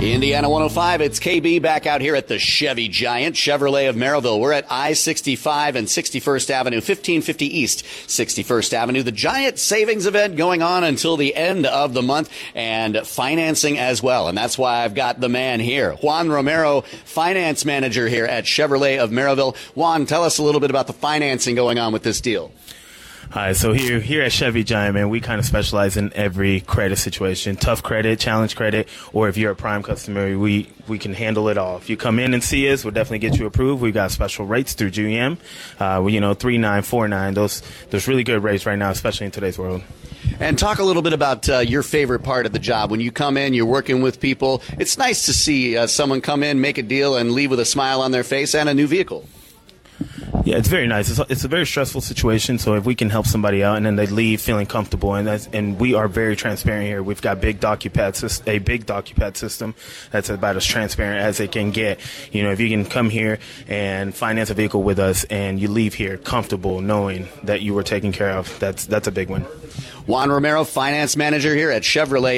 Indiana 105, it's KB back out here at the Chevy Giant, Chevrolet of Merrillville. We're at I-65 and 61st Avenue, 1550 East 61st Avenue. The Giant Savings Event going on until the end of the month, and financing as well. And that's why I've got the man here, Juan Romero, Finance Manager here at Chevrolet of Merrillville. Juan, tell us a little bit about the financing going on with this deal. Hi, so here at Chevy Giant, man, we kind of specialize in every credit situation, tough credit, challenge credit, or if you're a prime customer, we can handle it all. If you come in and see us, we'll definitely get you approved. We've got special rates through GM, 3.9, 4.9, those really good rates right now, especially in today's world. And talk a little bit about your favorite part of the job. When you come in, you're working with people. It's nice to see someone come in, make a deal, and leave with a smile on their face and a new vehicle. Yeah, it's very nice. It's a very stressful situation, so if we can help somebody out and then they leave feeling comfortable, and we are very transparent here. We've got a big DocuPad system that's about as transparent as it can get. You know, if you can come here and finance a vehicle with us and you leave here comfortable knowing that you were taken care of, that's a big one. Juan Romero, Finance Manager here at Chevrolet